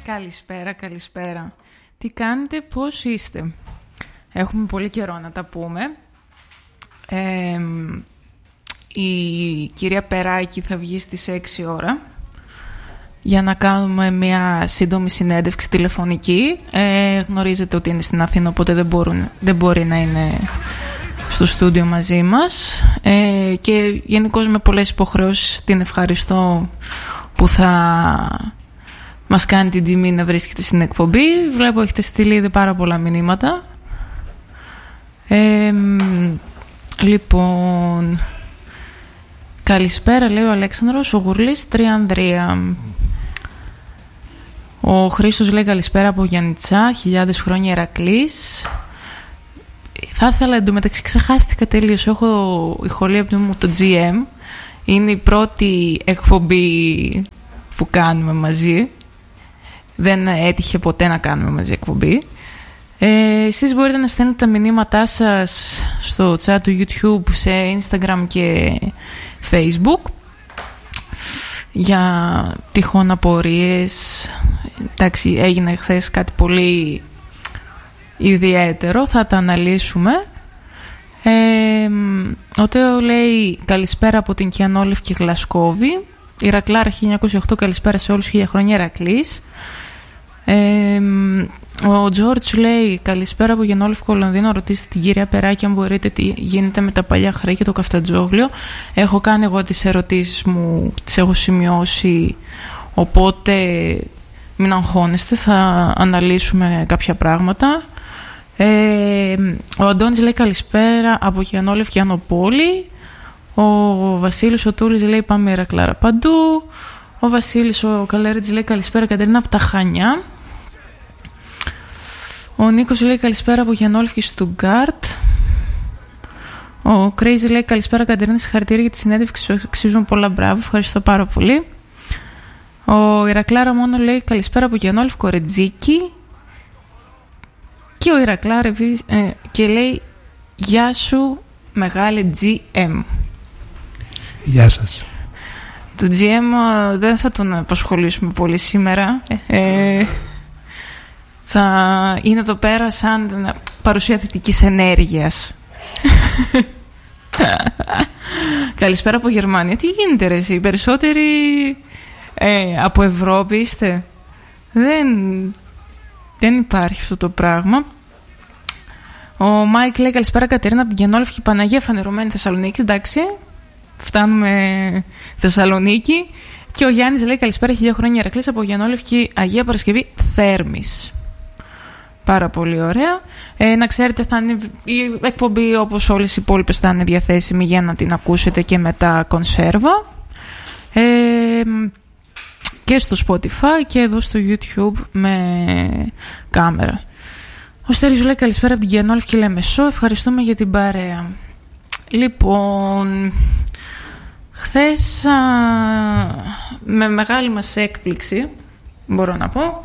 Καλησπέρα. Τι κάνετε, πώς είστε? Έχουμε πολύ καιρό να τα πούμε. Η κυρία Περάκη θα βγει στις 6 ώρα για να κάνουμε μια σύντομη συνέντευξη τηλεφωνική. Γνωρίζετε ότι είναι στην Αθήνα, οπότε δεν μπορεί να είναι στο στούντιο μαζί μας. Και γενικώς με πολλές υποχρεώσεις την ευχαριστώ που θα μας κάνει την τιμή να βρίσκεται στην εκπομπή. Βλέπω έχετε στείλει ήδη πάρα πολλά μηνύματα. Λοιπόν, καλησπέρα, λέει ο Αλέξανδρος, ο Γουρλής, Τριανδρία. Ο Χρήστος λέει καλησπέρα από Γιάννητσά, χιλιάδες χρόνια Ηρακλής. Θα ήθελα, εντωμεταξύ ξεχάστηκα τελείως, έχω ηχολήπτη μου το GM. Είναι η πρώτη εκπομπή που κάνουμε μαζί. Δεν έτυχε ποτέ να κάνουμε μαζί εκπομπή. Εσείς μπορείτε να στέλνετε τα μηνύματά σας στο chat του YouTube, σε Instagram και Facebook για τυχόν απορίες. Εντάξει, έγινε χθες κάτι πολύ ιδιαίτερο, θα τα αναλύσουμε. Ο Τέο λέει καλησπέρα από την Κιανόλευκη Γλασκόβη. Ηρακλάρα 1908, καλησπέρα σε όλους, 1000 χρόνια Ηρακλής. Ο Τζόρτζ λέει καλησπέρα από Γενόλευκο Λονδίνο. Ρωτήστε την κυρία Περάκη αν μπορείτε τι γίνεται με τα παλιά χρέη και το καφτατζόγλιο. Έχω κάνει εγώ τις ερωτήσεις μου, τις έχω σημειώσει, οπότε μην αγχώνεστε, θα αναλύσουμε κάποια πράγματα. Ο Αντώνης λέει καλησπέρα από Γενόλευκη Ανοπόλη. Ο Βασίλης ο Τούλης λέει πάμε Ηρακλάρα παντού. Ο Βασίλης ο Καλέριτς λέει καλησπέρα Κατερίνα από τα Χανιά. Ο Νίκος λέει καλησπέρα από Γιαννόλευκη Στουγκάρτ. Ο Crazy λέει καλησπέρα Κατερίνα, συγχαρητήρια για τη συνέντευξη, σου αξίζουν πολλά, μπράβο, ευχαριστώ πάρα πολύ. Ο Ηρακλάρα μόνο λέει καλησπέρα από Γιαννόλευκο Ρετζίκι. Και ο Ηρακλάρα και λέει γεια σου μεγάλη GM. Γεια σας. Το GM δεν θα τον απασχολήσουμε πολύ σήμερα. Θα είναι εδώ πέρα σαν παρουσία θετικής ενέργειας. Καλησπέρα από Γερμανία. Τι γίνεται ρε εσύ, περισσότεροι από Ευρώπη είστε? Δεν υπάρχει αυτό το πράγμα. Ο Μάικ λέει καλησπέρα Κατερίνα από την Γιαννόλευκη Παναγία φανερωμένη Θεσσαλονίκη. Εντάξει, φτάνουμε Θεσσαλονίκη. Και ο Γιάννης λέει καλησπέρα 1000 χρόνια Ηρακλής από Γιαννόλευκη Αγία Παρασκευή Θέρμης. Πάρα πολύ ωραία. Να ξέρετε θα είναι η εκπομπή όπως όλες οι υπόλοιπες θα είναι διαθέσιμη για να την ακούσετε και μετά κονσέρβα. Και στο Spotify και εδώ στο YouTube με κάμερα. Ο Στέριος λέει καλησπέρα από την Γιαννόλευκη Λεμεσό. Ευχαριστούμε για την παρέα. Λοιπόν, χθες με μεγάλη μας έκπληξη μπορώ να πω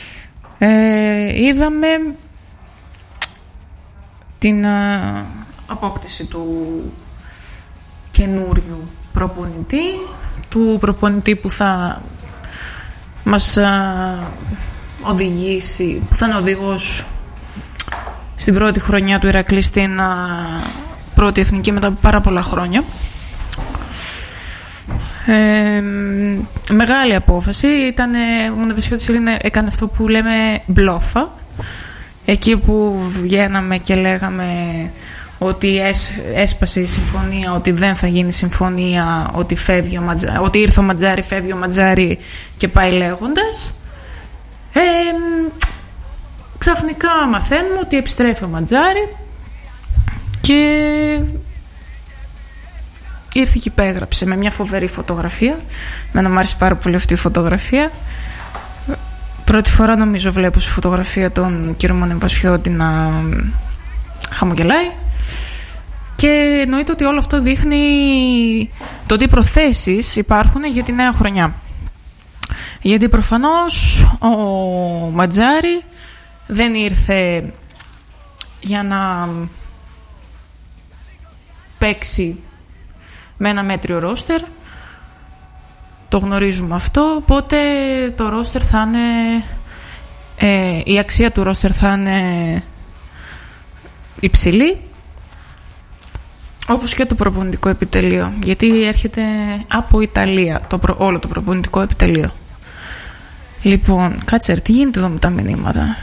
είδαμε την απόκτηση του καινούριου προπονητή, του προπονητή που θα μας οδηγήσει, που θα είναι οδηγός στην πρώτη χρονιά του Ηρακλή στην πρώτη εθνική μετά από πάρα πολλά χρόνια. Μεγάλη απόφαση ήταν. Ο Νεβεσιώτης έκανε αυτό που λέμε μπλόφα, εκεί που βγαίναμε και λέγαμε ότι έσπασε η συμφωνία, ότι δεν θα γίνει συμφωνία, ότι, ότι ήρθε ο Ματζάρη, φεύγει ο Ματζάρη και πάει λέγοντας. Ξαφνικά μαθαίνουμε ότι επιστρέφει ο Ματζάρη και ήρθε και υπέγραψε με μια φοβερή φωτογραφία. Μένα μου άρεσε πάρα πολύ αυτή η φωτογραφία. Πρώτη φορά νομίζω βλέπω στη φωτογραφία τον κύριο Μονεμβασιώτη να χαμογελάει. Και εννοείται ότι όλο αυτό δείχνει το τι προθέσεις υπάρχουν για τη νέα χρονιά. Γιατί προφανώς ο Ματζάρη δεν ήρθε για να παίξει με ένα μέτριο ρόστερ. Το γνωρίζουμε αυτό. Οπότε το ρόστερ θα είναι η αξία του ρόστερ θα είναι υψηλή, όπως και το προπονητικό επιτελείο, γιατί έρχεται από Ιταλία όλο το προπονητικό επιτελείο. Λοιπόν, κάτσε, τι γίνεται εδώ με τα μηνύματα?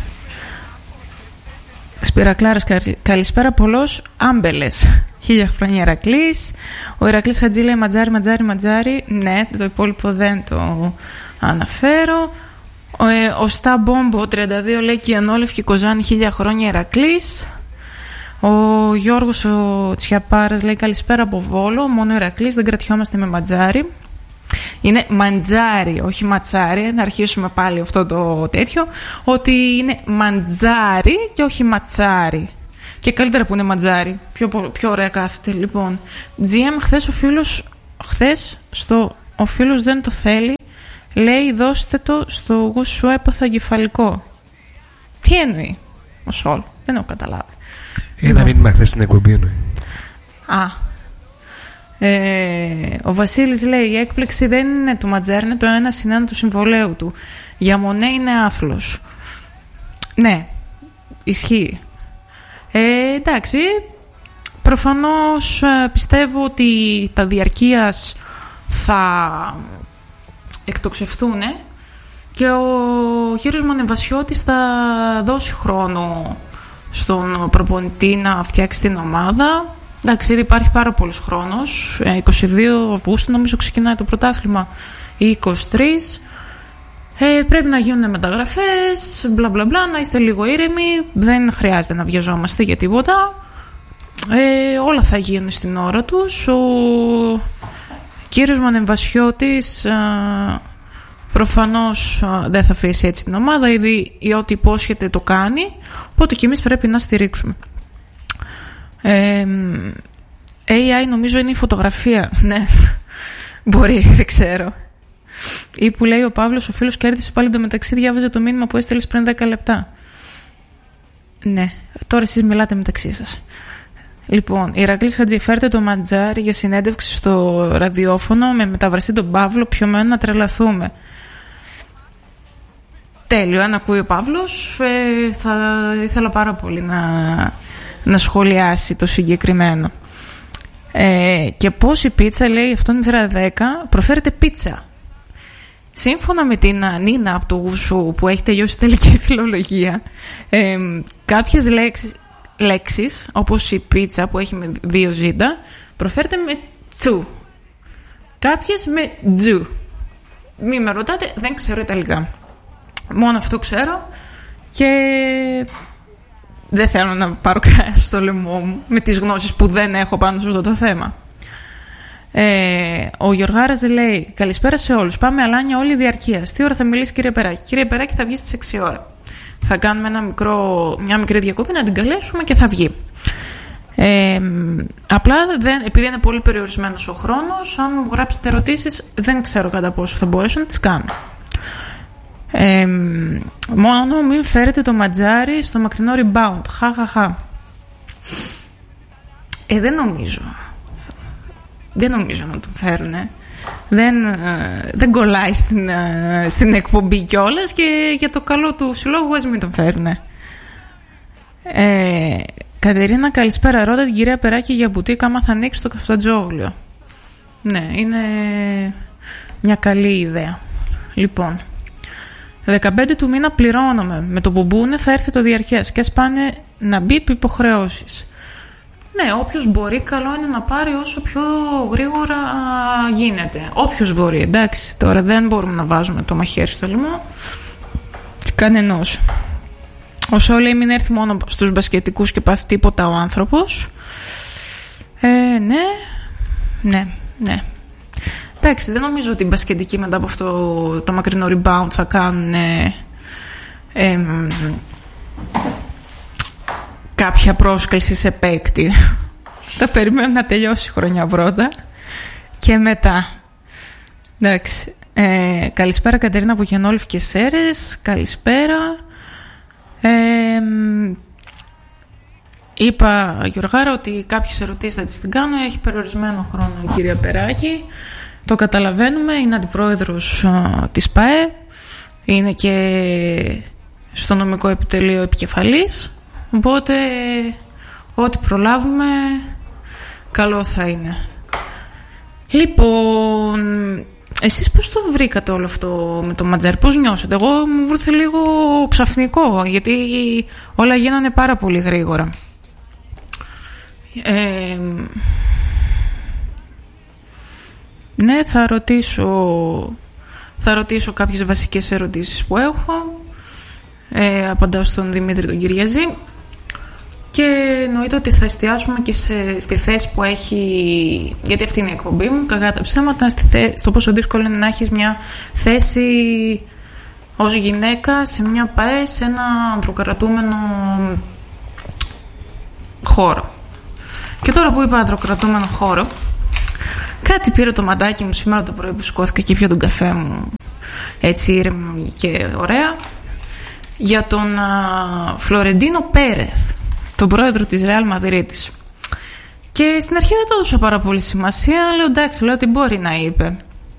Σπυρακλάρας, καλησπέρα πολλός Άμπελες. 1000 χρόνια Ηρακλής. Ο Ηρακλής Χατζή λέει ματζάρι. Ναι, το υπόλοιπο δεν το αναφέρω. Ο Στα Μπόμπο 32 λέει Κιανόλευκη Κοζάνη 1000 χρόνια Ηρακλής. Ο Γιώργος ο Τσιαπάρας λέει καλησπέρα από Βόλο. Μόνο Ηρακλής, δεν κρατιόμαστε με ματζάρι. Είναι μαντζάρι, όχι ματσάρι. Να αρχίσουμε πάλι αυτό το τέτοιο. Ότι είναι μαντζάρι και όχι ματσάρι. Και καλύτερα που είναι μαντζάρι. Πιο ωραία κάθεται. Λοιπόν, GM, χθες ο φίλος δεν το θέλει. Λέει δώστε το στο γούσου έπαθα εγκεφαλικό. Τι εννοεί ο Σόλ? Δεν έχω καταλάβει. Ένα μήνυμα χθες στην εκπομπή εννοεί. Ο Βασίλης λέει η έκπληξη δεν είναι του Ματζάρι, είναι το 1/1 του συμβολέου του. Για Μονέ είναι άθλος. Ναι, ισχύει. Εντάξει, προφανώς πιστεύω ότι τα διαρκείας θα εκτοξευθούν και ο κύριος Μονεβασιώτης θα δώσει χρόνο στον προπονητή να φτιάξει την ομάδα. Εντάξει, ήδη υπάρχει πάρα πολύς χρόνος. 22 Αυγούστου νομίζω ξεκινάει το πρωτάθλημα ή 23. Πρέπει να γίνουν μεταγραφές, μπλα μπλα μπλα, να είστε λίγο ήρεμοι. Δεν χρειάζεται να βιαζόμαστε για τίποτα. Όλα θα γίνουν στην ώρα τους. Ο κύριος Μανεμβασιώτης προφανώς δεν θα αφήσει έτσι την ομάδα, ήδη ό,τι υπόσχεται το κάνει, οπότε και εμείς πρέπει να στηρίξουμε. AI νομίζω είναι η φωτογραφία. Ναι, μπορεί, δεν ξέρω. Ή που λέει ο Παύλος, ο φίλος κέρδισε πάλι εντωμεταξύ, διάβαζε το μήνυμα που έστειλες πριν 10 λεπτά. Ναι, τώρα εσείς μιλάτε μεταξύ σας. Λοιπόν, Ηρακλής Χατζη, φέρτε το Μαντζάρι για συνέντευξη στο ραδιόφωνο με μεταβραστή τον Παύλο, πιωμένο να τρελαθούμε. Τέλειο, αν ακούει ο Παύλος, θα ήθελα πάρα πολύ να σχολιάσει το συγκεκριμένο. Και πώς η πίτσα, λέει αυτόν η θέρα 10, προφέρεται πίτσα. Σύμφωνα με την Νίνα από το Γουσού που έχει τελειώσει τελική φιλολογία, κάποιες λέξεις όπως η πίτσα που έχει με 2 ζήτα προφέρεται με τσου, κάποιες με τζου. Μη με ρωτάτε, δεν ξέρω ιταλικά, μόνο αυτό ξέρω και δεν θέλω να πάρω κανένα στο λαιμό μου με τις γνώσεις που δεν έχω πάνω σε αυτό το θέμα. Ο Γιωργάρας λέει καλησπέρα σε όλους, πάμε Αλάνια όλη διαρκείας. Τι ώρα θα μιλήσει κύριε Περάκη? Κύριε Περάκη θα βγει στις 6 ώρα. Θα κάνουμε μια μικρή διακοπή να την καλέσουμε και θα βγει. Απλά επειδή είναι πολύ περιορισμένος ο χρόνος, αν μου γράψετε ερωτήσεις δεν ξέρω κατά πόσο θα μπορέσω να τις κάνω. Μόνο μην φέρετε το Ματζάρι στο μακρινό rebound. Χαχαχα. Δεν νομίζω να τον φέρουνε. Δεν κολλάει στην εκπομπή κιόλας και για το καλό του συλλόγου ας μην τον φέρουνε. Κατερίνα, καλησπέρα. Ρώτα την κυρία Περάκη για μπουτίκα άμα θα ανοίξει το καφτατζόγλιο. Ναι, είναι μια καλή ιδέα. Λοιπόν, 15 του μήνα πληρώνομαι. Με το μπομπούνε θα έρθει το διαρκές και ας πάνε να μπει υποχρεώσεις. Ναι, όποιος μπορεί, καλό είναι να πάρει όσο πιο γρήγορα γίνεται. Όποιος μπορεί, εντάξει. Τώρα δεν μπορούμε να βάζουμε το μαχαίρι στο λαιμό κανενός. Όσο λέει μην έρθει μόνο στους μπασκετικούς και πάθει τίποτα ο άνθρωπος. Ναι. Εντάξει, δεν νομίζω ότι οι μπασκετικοί μετά από αυτό το μακρινό rebound θα κάνουν κάποια πρόσκληση σε παίκτη. Θα περιμένω να τελειώσει η χρονιά πρώτα και μετά. Εντάξει. Καλησπέρα Κατερίνα από Γενόλυφ και Σέρες. Καλησπέρα. Είπα Γιωργάρα ότι κάποιες ερωτήσεις θα τις την κάνω. Έχει περιορισμένο χρόνο η κυρία Περάκη. Το καταλαβαίνουμε. Είναι αντιπρόεδρος της ΠΑΕ. Είναι και στο νομικό επιτελείο επικεφαλής, οπότε ό,τι προλάβουμε καλό θα είναι. Λοιπόν, εσείς πώς το βρήκατε όλο αυτό με το Ματζάρι, πώς νιώσατε? Εγώ μου βρήκα λίγο ξαφνικό, γιατί όλα γίνανε πάρα πολύ γρήγορα. Ναι, θα ρωτήσω κάποιες βασικές ερωτήσεις που έχω. Απαντάω στον Δημήτρη τον Κυριαζή. Και εννοείται ότι θα εστιάσουμε και στη θέση που έχει, γιατί αυτή είναι η εκπομπή μου, κακά τα ψέματα, στο πόσο δύσκολο είναι να έχεις μια θέση ως γυναίκα σε μια ΠΑΕ, σε ένα ανδροκρατούμενο χώρο. Και τώρα που είπα ανδροκρατούμενο χώρο, κάτι πήρε το μαντάκι μου σήμερα το πρωί που σηκώθηκα και πια τον καφέ μου έτσι ήρεμη και ωραία, για τον Φλωρεντίνο Πέρεθ, τον πρόεδρο της Ρεάλ Μαδρίτης. Και στην αρχή δεν το έδωσα πάρα πολύ σημασία, λέω εντάξει, λέω τι μπορεί να είπε.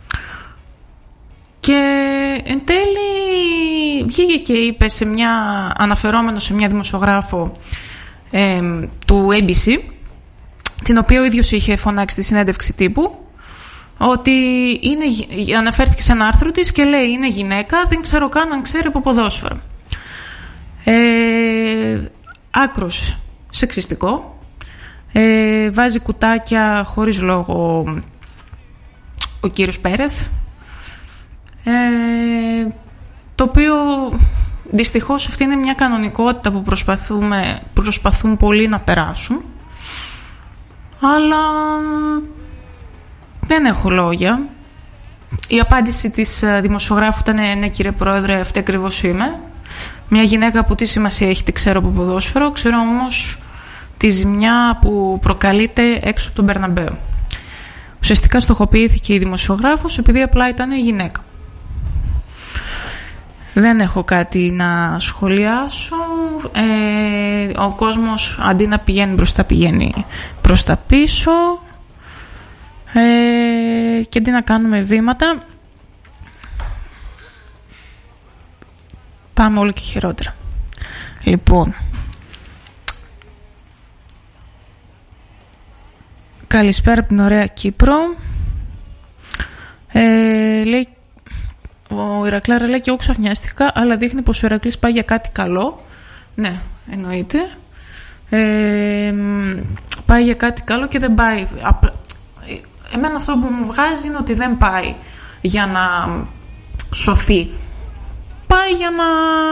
Και εν τέλει βγήκε και είπε αναφερόμενο σε μια δημοσιογράφο του ABC, την οποία ο ίδιος είχε φωνάξει στη συνέντευξη τύπου, ότι αναφέρθηκε σε ένα άρθρο της και λέει είναι γυναίκα, δεν ξέρω καν αν ξέρει από ποδόσφαιρο. Άκρος σεξιστικό, βάζει κουτάκια χωρίς λόγο ο κύριος Πέρεθ, το οποίο δυστυχώς αυτή είναι μια κανονικότητα που προσπαθούν πολλοί να περάσουν, αλλά δεν έχω λόγια. Η απάντηση της δημοσιογράφου ήταν ναι κύριε Πρόεδρε, αυτή ακριβώς είμαι. Μια γυναίκα που τι σημασία έχει, τι ξέρω από ποδόσφαιρο, ξέρω όμως τη ζημιά που προκαλείται έξω από τον Μπερναμπέου. Ουσιαστικά στοχοποιήθηκε η δημοσιογράφος επειδή απλά ήταν γυναίκα. Δεν έχω κάτι να σχολιάσω. Ο κόσμος αντί να πηγαίνει μπροστά πηγαίνει προς τα πίσω, και αντί να κάνουμε βήματα πάμε όλο και χειρότερα. Λοιπόν, καλησπέρα από την ωραία Κύπρο. Λέει, ο Ηρακλάρα λέει και εγώ ξαφνιάστηκα, αλλά δείχνει πως ο Ηρακλής πάει για κάτι καλό. Ναι, εννοείται. Πάει για κάτι καλό και δεν πάει. Εμένα αυτό που μου βγάζει είναι ότι δεν πάει για να σωθεί. Πάει για να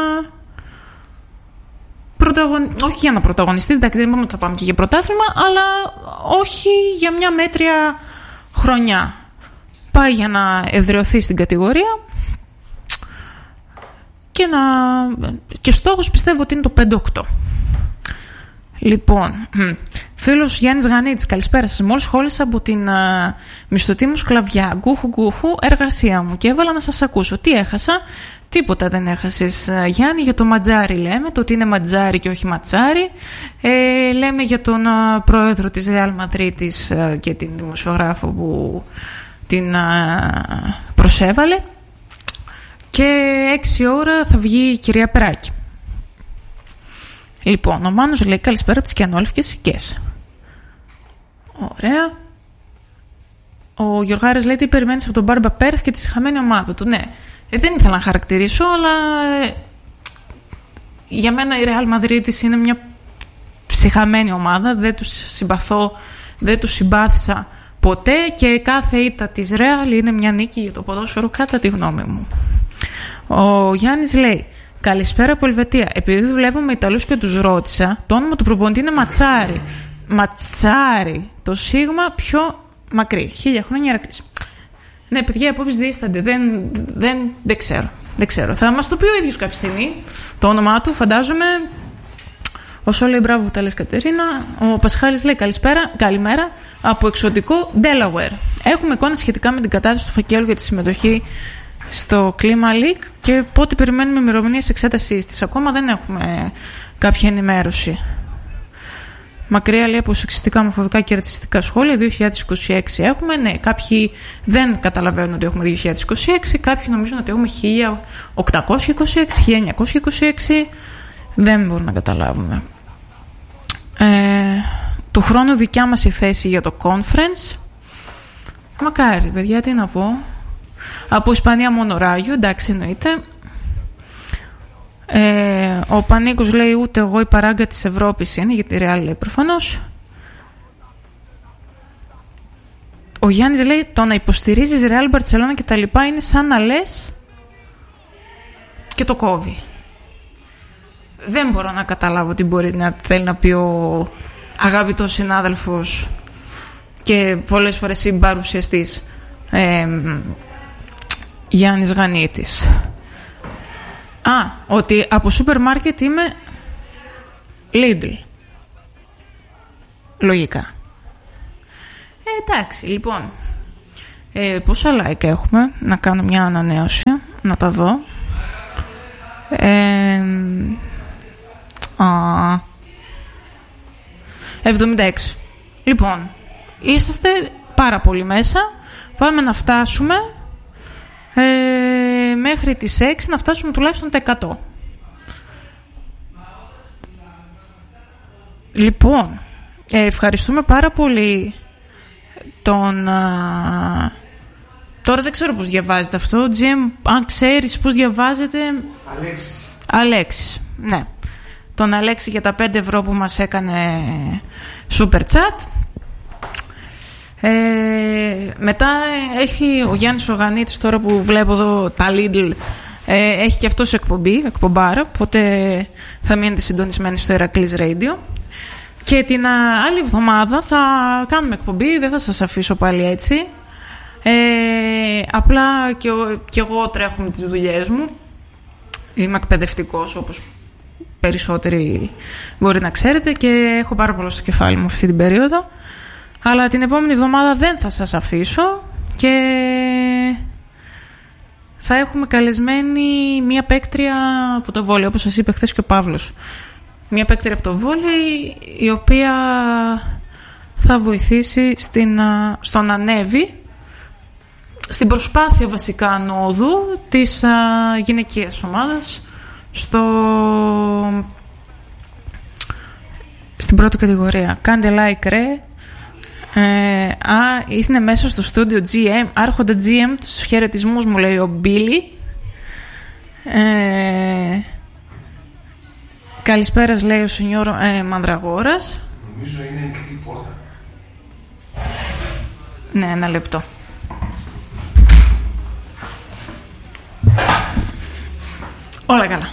όχι για να πρωταγωνιστεί, εντάξει, δεν είπαμε ότι θα πάμε και για πρωτάθλημα, αλλά όχι για μια μέτρια χρονιά. Πάει για να εδραιωθεί στην κατηγορία και στόχος πιστεύω ότι είναι το 5-8. Λοιπόν, φίλος Γιάννης Γανίτης, καλησπέρα σας. Μόλις σχόλησα από την μισθωτή μου σκλαβιά, γκούχου εργασία μου, και έβαλα να σας ακούσω. Τι έχασα? Τίποτα δεν έχασες, Γιάννη. Για το Ματζάρι λέμε, το ότι είναι Ματζάρι και όχι Ματσάρι. Λέμε για τον πρόεδρο της Ρεάλ Μαδρίτης και την δημοσιογράφο που την προσέβαλε. Και 6 ώρα θα βγει η κυρία Περάκη. Λοιπόν, ο Μάνος λέει καλησπέρα από τις Κιανόλευκες Οικές. Ωραία. Ο Γιωργάρης λέει τι περιμένεις από τον Μπάρμπα Πέρεθ και τη συχαμένη ομάδα του. Ναι, δεν ήθελα να χαρακτηρίσω, αλλά για μένα η Ρεάλ Μαδρίτης είναι μια ψυχαμένη ομάδα. Δεν τους συμπαθώ, δεν τους συμπάθησα ποτέ και κάθε ήττα της Ρεάλ είναι μια νίκη για το ποδόσφαιρο κατά τη γνώμη μου. Ο Γιάννης λέει καλησπέρα από Ελβετία. Επειδή δουλεύω με Ιταλούς και τους ρώτησα, το όνομα του προπονητή είναι Ματσάρι. Ματσάρι. Το σίγμα πιο μακρύ. 1000 χρόνια Ηρακλής. Ναι, παιδιά, οι απόψεις δίστανται. Δεν ξέρω. Δεν ξέρω. Θα μας το πει ο ίδιος κάποια στιγμή. Το όνομά του, φαντάζομαι. Όσο λέει μπράβο που τα λες, Κατερίνα. Ο Πασχάλης λέει καλημέρα από εξωτικό Delaware. Έχουμε εικόνα σχετικά με την κατάσταση του φακέλου για τη συμμετοχή στο κλίμα League και πότε περιμένουμε ημερομηνίες εξέτασής της. Ακόμα δεν έχουμε κάποια ενημέρωση. Μακριά, λέει, από σεξιστικά, ομοφοβικά και ρατσιστικά σχόλια. 2026 έχουμε. Ναι, κάποιοι δεν καταλαβαίνουν ότι έχουμε 2026. Κάποιοι νομίζουν ότι έχουμε 1826, 1926. Δεν μπορούν να καταλάβουμε. Του χρόνου δικιά μας η θέση για το conference. Μακάρι, παιδιά, τι να πω. Από Ισπανία μόνο Ράγιο, εντάξει, εννοείται. Ο Πανίκος λέει ούτε εγώ η παράγκα της Ευρώπης είναι, γιατί η Real λέει προφανώς. Ο Γιάννης λέει το να υποστηρίζεις Real, Barcelona και τα λοιπά είναι σαν να λες και το κόβει. Δεν μπορώ να καταλάβω τι μπορεί να θέλει να πει ο αγαπητός συνάδελφος και πολλές φορές συμπαρουσιαστής Γιάννης Γανίτης. Ότι από σούπερ μάρκετ είμαι Lidl. Λογικά. Εντάξει, λοιπόν. Πόσα like έχουμε? Να κάνω μια ανανέωση. Να τα δω. 76. Λοιπόν, είσαστε πάρα πολύ μέσα. Πάμε να φτάσουμε μέχρι τις 6, να φτάσουμε τουλάχιστον τα 100. Λοιπόν, ευχαριστούμε πάρα πολύ τον... Τώρα δεν ξέρω πώς διαβάζεται αυτό. GM, αν ξέρεις πώς διαβάζεται... Αλέξης, ναι. Τον Αλέξη για τα 5 ευρώ που μας έκανε super chat. Μετά έχει ο Γιάννης ο Γανίτης, τώρα που βλέπω εδώ τα Lidl, έχει και αυτός εκπομπάρα, οπότε θα μείνετε συντονισμένοι στο Ηρακλής Radio. Και την άλλη εβδομάδα θα κάνουμε εκπομπή, δεν θα σας αφήσω πάλι έτσι. Απλά και εγώ τρέχω με τις δουλειές μου. Είμαι εκπαιδευτικός, όπως περισσότεροι μπορεί να ξέρετε, και έχω πάρα πολλά στο κεφάλι μου αυτή την περίοδο. Αλλά την επόμενη εβδομάδα δεν θα σας αφήσω και θα έχουμε καλεσμένη μία παίκτρια από το βόλεϊ, όπως σας είπε χθες και ο Παύλος. Μία παίκτρια από το βόλεϊ, η οποία θα βοηθήσει στο να ανέβει στην προσπάθεια βασικά ανόδου της γυναικείας ομάδας στην πρώτη κατηγορία. Κάντε like ρε. Είναι μέσα στο στούντιο GM. Άρχοντα GM, τους χαιρετισμούς μου, λέει ο Μπίλι. Καλησπέρα, λέει ο Σινιόρ Μανδραγόρας. Νομίζω είναι ανοιχτή πόρτα. Ναι, ένα λεπτό. Όλα καλά.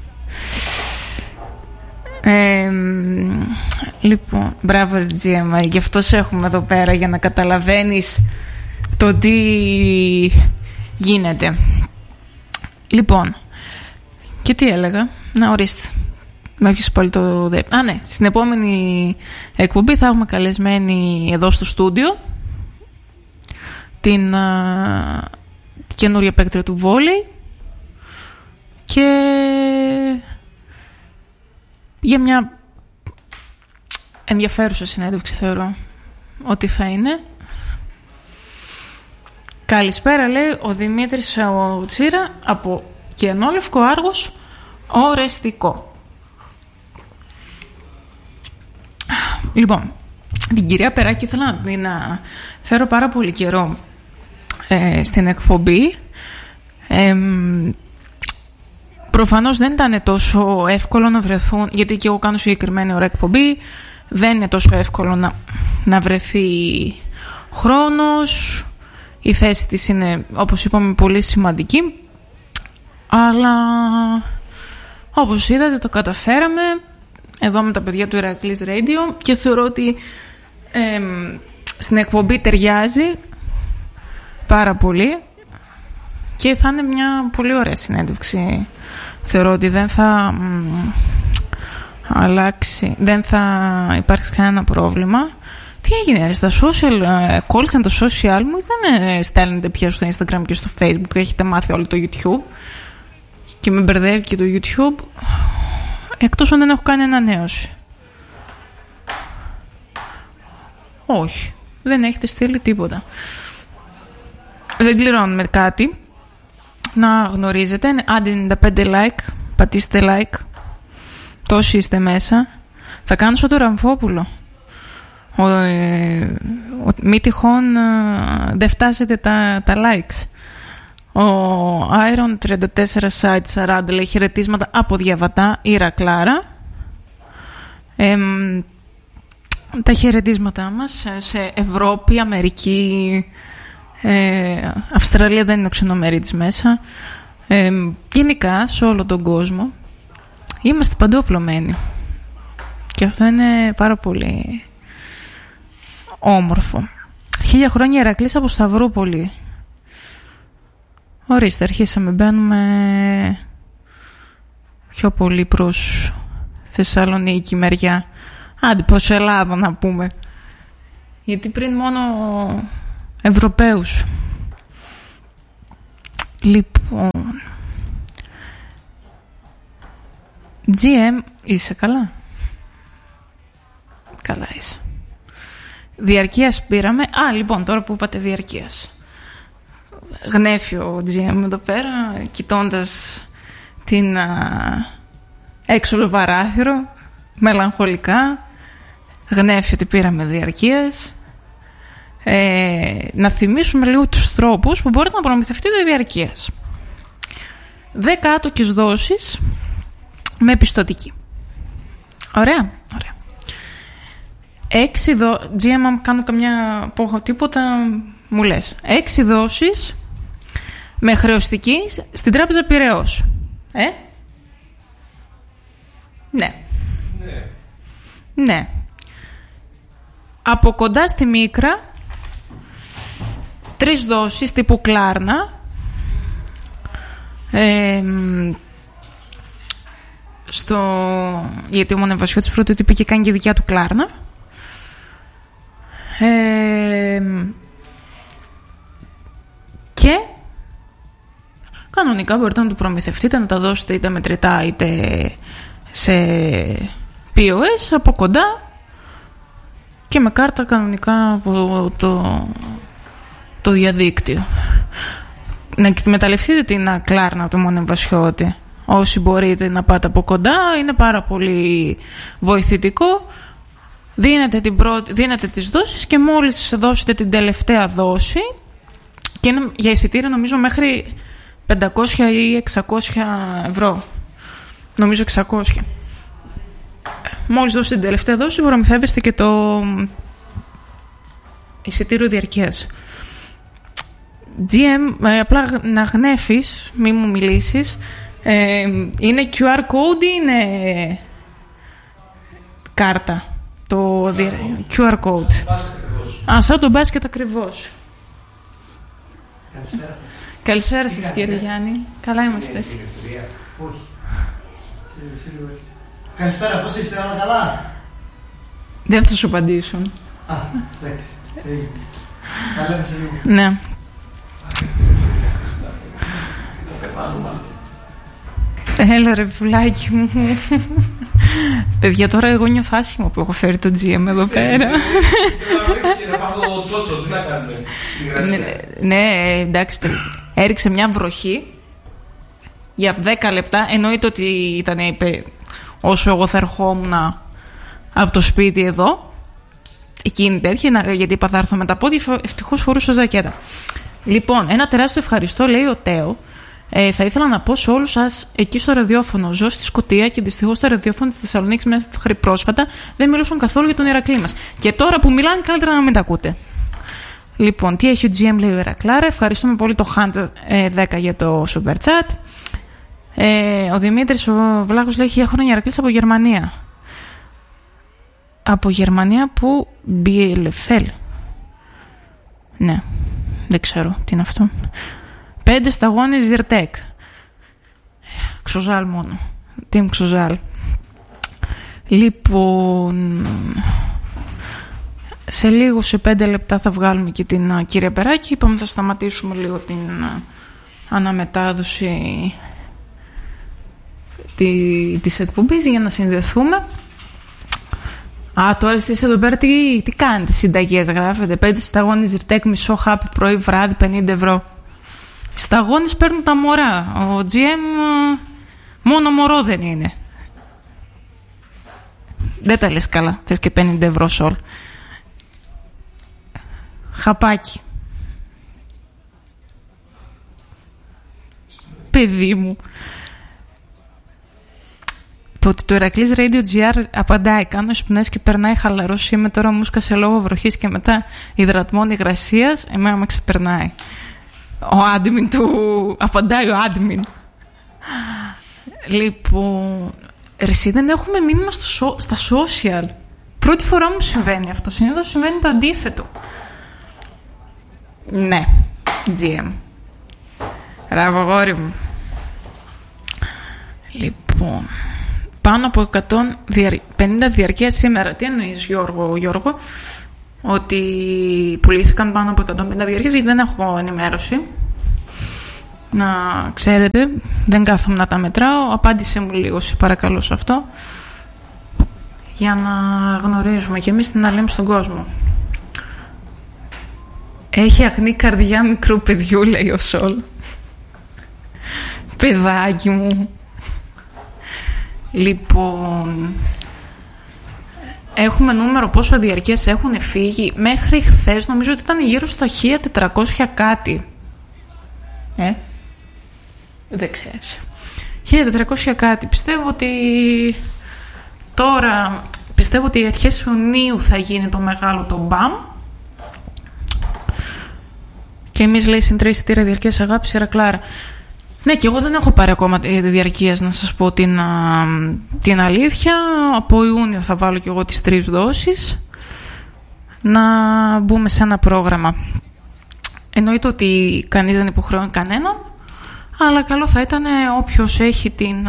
Λοιπόν, μπράβο GM, γι' αυτό σε έχουμε εδώ πέρα, για να καταλαβαίνεις το τι γίνεται. Λοιπόν, και τι έλεγα? Να, ορίστε. Να έχεις πάλι το ναι, στην επόμενη εκπομπή θα έχουμε καλεσμένη εδώ στο στούντιο την καινούρια παίκτρια του βόλεϊ, και για μια ενδιαφέρουσα συνέντευξη θεωρώ ότι θα είναι. Καλησπέρα, λέει ο Δημήτρης ο Τσίρα από Κενόλευκο, Άργος, Ορεστικό. Λοιπόν, την κυρία Περάκη ήθελα να την φέρω πάρα πολύ καιρό στην εκπομπή. Προφανώς δεν ήταν τόσο εύκολο να βρεθούν, γιατί και εγώ κάνω συγκεκριμένη ώρα εκπομπή, δεν είναι τόσο εύκολο να βρεθεί χρόνος. Η θέση της είναι, όπως είπαμε, πολύ σημαντική, αλλά όπως είδατε το καταφέραμε εδώ με τα παιδιά του Ηρακλής Radio, και θεωρώ ότι στην εκπομπή ταιριάζει πάρα πολύ και θα είναι μια πολύ ωραία συνέντευξη. Θεωρώ ότι δεν θα αλλάξει, δεν θα υπάρξει κανένα πρόβλημα. Τι έγινε στα social, κόλλησαν το social μου ή δεν στέλνετε πια στο Instagram και στο Facebook? Έχετε μάθει όλο το YouTube και με μπερδεύει και το YouTube, εκτός αν δεν έχω κάνει ανανέωση. Όχι, δεν έχετε στείλει τίποτα. Δεν κληρώνουμε κάτι. Να γνωρίζετε, άντε 95 like, πατήστε like. Τόσοι είστε μέσα. Θα κάνω σαν το Ραμφόπουλο. Μη τυχόν δεν φτάσετε τα likes. Ο Iron 34 site 40 λέει χαιρετίσματα από Διαβατά, Ήρα Κλάρα. Τα χαιρετίσματά μας σε Ευρώπη, Αμερική, Αυστραλία δεν είναι ο ξενομερίτης μέσα. Γενικά σε όλο τον κόσμο είμαστε παντού απλωμένοι. Και αυτό είναι πάρα πολύ όμορφο. 1000 χρόνια Ηρακλής από Σταυρούπολη. Ορίστε, αρχίσαμε, μπαίνουμε πιο πολύ προς Θεσσαλονίκη μεριά. Άντε προς Ελλάδα να πούμε. Γιατί πριν μόνο Ευρωπαίους. Λοιπόν, GM, είσαι καλά? Καλά είσαι. Διαρκείας πήραμε. Λοιπόν, τώρα που είπατε διαρκείας, γνέφει ο GM εδώ πέρα, κοιτώντας την έξολο παράθυρο, μελαγχολικά, γνέφει ότι πήραμε διαρκείας. Να θυμίσουμε λίγο τους τρόπους που μπορείτε να προμηθευτείτε διαρκείας. 10 άτοκες δόσεις με πιστωτική. Ωραία, ωραία. 6 GM, αν κάνω καμιά πω τίποτα, μου λες. 6 δόσεις με χρεωστική στην Τράπεζα Πειραιώς. Ναι. Ναι. Από κοντά στη Μίκρα 3 δόσεις τύπου Κλάρνα. Γιατί ο Μονεβασιώτης πρώτη είπε και κάνει και δικιά του Κλάρνα. Και κανονικά μπορείτε να του προμηθευτείτε, να τα δώσετε είτε μετρητά είτε σε POS από κοντά και με κάρτα κανονικά από το διαδίκτυο. Να εκμεταλλευτείτε την Κλάρνα του Μονεβασιώτη όσοι μπορείτε να πάτε από κοντά, είναι πάρα πολύ βοηθητικό. Δίνετε τις δόσεις και μόλις δώσετε την τελευταία δόση, και είναι για εισιτήρια νομίζω μέχρι 500 ή 600 ευρώ, νομίζω 600. Μόλις δώσετε την τελευταία δόση προμηθεύεστε και το εισιτήριο διαρκείας. GM, απλά να γνέφεις, μη μου μιλήσεις, είναι QR code ή είναι κάρτα? Το QR code. Σαν το μπάσκετ ακριβώς. Καλησπέρα σας κύριε Γιάννη. Καλά είμαστε. Καλησπέρα, πώς είστε, όλα καλά? Δεν θα σου απαντήσουν. Εντάξει. Τα λέμε σε λίγο. Ναι. Έλα ρε πουλάκι μου. Παιδιά, τώρα εγώ νιώθω άσχημα που έχω φέρει το GM εδώ πέρα. Ναι, εντάξει. Έριξε μια βροχή για 10 λεπτά. Εννοείται ότι ήταν όσο εγώ θα ερχόμουν από το σπίτι εδώ, εκείνη τέτοια, γιατί είπα θα έρθω με τα πόδια, ευτυχώς φορούσα ζακέτα. Λοιπόν, ένα τεράστιο ευχαριστώ, λέει ο Τέο. Θα ήθελα να πω σε όλους σας εκεί στο ραδιόφωνο. Ζω στη Σκωτία και δυστυχώς το ραδιόφωνο της Θεσσαλονίκης μέχρι πρόσφατα δεν μιλούσαν καθόλου για τον Ηρακλή μας. Και τώρα που μιλάνε, καλύτερα να μην τα ακούτε. Λοιπόν, τι έχει ο GM, λέει ο Ηρακλάρα. Ευχαριστούμε πολύ το Hunt 10 για το Super Chat. Ο Δημήτρης ο Βλάχος λέει 1000 χρόνια Ηρακλής από Γερμανία. Από Γερμανία που BLFL. Ναι, δεν ξέρω τι είναι αυτό. 5 σταγόνες Ζιρτέκ. Ξοζάλ μόνο. Team Ξοζάλ. Λοιπόν, σε λίγο, σε 5 λεπτά θα βγάλουμε και την κυρία Περάκη. Είπαμε θα σταματήσουμε λίγο την αναμετάδοση της εκπομπής για να συνδεθούμε. Τώρα εσείς εδώ πέρα τι κάνετε? Συνταγές γράφετε? 5 σταγόνες ζυρτέκ, μισό χάπι πρωί βράδυ, 50 ευρώ. Οι σταγόνες παίρνουν τα μωρά. Ο GM μόνο μωρό δεν είναι. Δεν τα λες καλά. Θες και 50 ευρώ σόλ. Χαπάκι. Παιδί μου. Το ότι το Ηρακλής Radio GR απαντάει, κάνω εισπνές και περνάει χαλαρός, είμαι τώρα μουσκα σε λόγω βροχής και μετά υδρατμόν υγρασίας, εμένα με ξεπερνάει. Ο admin του απαντάει, ο admin. Λοιπόν, εσύ δεν έχουμε μήνυμα στα social. Πρώτη φορά μου συμβαίνει αυτό, συνήθως συμβαίνει το αντίθετο. Ναι, GM. Μπράβο, αγόρι μου. Λοιπόν, πάνω από 150 διαρκεία σήμερα. Τι εννοείς, Γιώργο? Ότι πουλήθηκαν πάνω από 150 διαρκείες? Γιατί δεν έχω ενημέρωση. Να ξέρετε, δεν κάθομαι να τα μετράω. Απάντησε μου λίγο, σε παρακαλώ, σε αυτό, για να γνωρίζουμε και εμείς την αλήμη στον κόσμο. Έχει αγνή καρδιά μικρού παιδιού, λέει ο Σόλ. Παιδάκι μου. Λοιπόν, έχουμε νούμερο πόσο διαρκείες έχουν φύγει. Μέχρι χθες νομίζω ότι ήταν γύρω στα 1400 κάτι. Δεν ξέρεις. 1400 κάτι. Πιστεύω ότι οι αρχές Ιουνίου θα γίνει το μεγάλο το μπαμ. Και εμείς, λέει, συν 3 εισιτήρια διαρκείας αγάπης, Ηρακλάρα. Ναι, και εγώ δεν έχω πάρει ακόμα διαρκείας, να σας πω την αλήθεια. Από Ιούνιο θα βάλω και εγώ τις 3 δόσεις, να μπούμε σε ένα πρόγραμμα. Εννοείται ότι κανείς δεν υποχρεώνει κανέναν, αλλά καλό θα ήταν όποιος έχει την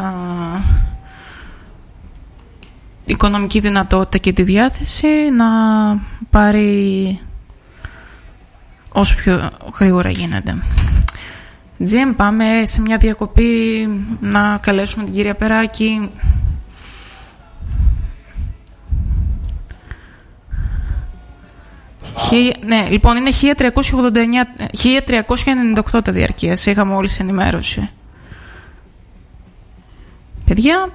οικονομική δυνατότητα και τη διάθεση να πάρει όσο πιο γρήγορα γίνεται. GM, πάμε σε μια διακοπή να καλέσουμε την κυρία Περάκη. Ναι, λοιπόν, είναι 1398 τα διαρκείας. Είχαμε όλη ενημέρωση. Παιδιά,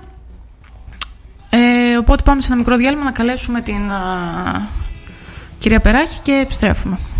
οπότε πάμε σε ένα μικρό διάλειμμα να καλέσουμε την κυρία Περάκη και επιστρέφουμε.